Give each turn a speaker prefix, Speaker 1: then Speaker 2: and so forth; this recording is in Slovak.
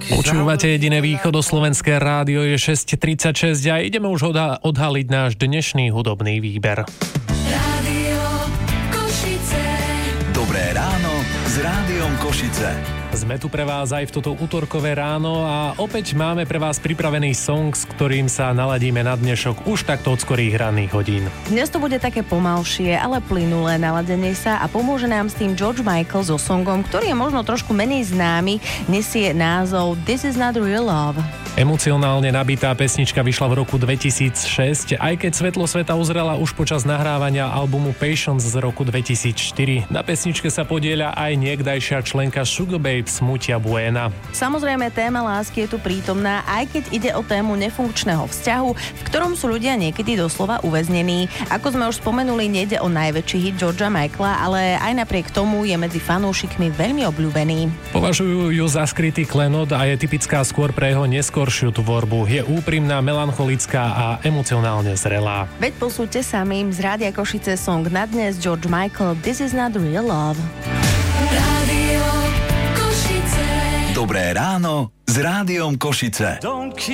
Speaker 1: Počúvate jediné východoslovenské rádio, je 6:36 a ideme už odhaliť náš dnešný hudobný výber.
Speaker 2: Rádio Košice.
Speaker 3: Dobré ráno s Rádiom Košice.
Speaker 1: Sme tu pre vás aj v toto utorkové ráno a opäť máme pre vás pripravený song, s ktorým sa naladíme na dnešok už takto od skorých ranných hodín.
Speaker 4: Dnes to bude také pomalšie, ale plynulé naladenie sa a pomôže nám s tým George Michael so songom, ktorý je možno trošku menej známy, nesie názov This is not real love.
Speaker 1: Emocionálne nabitá pesnička vyšla v roku 2006, aj keď svetlo sveta uzrela už počas nahrávania albumu Patience z roku 2004. Na pesničke sa podieľa aj niekdajšia členka Sugababes Mutia Buena.
Speaker 4: Samozrejme, téma lásky je tu prítomná, aj keď ide o tému nefunkčného vzťahu, v ktorom sú ľudia niekedy doslova uväznení. Ako sme už spomenuli, nejde o najväčší hit Georgea Michaela, ale aj napriek tomu je medzi fanúšikmi veľmi obľúbený.
Speaker 1: Považujú ju za skrytý klenot a je typická skôr pre jeho neskoršiu tvorbu. Je úprimná, melancholická a emocionálne zrelá.
Speaker 4: Veď posúďte samým z Rádia Košice song na dnes George Michael This is not real love.
Speaker 2: Rádio Košice.
Speaker 3: Dobré ráno s Rádiom Košice.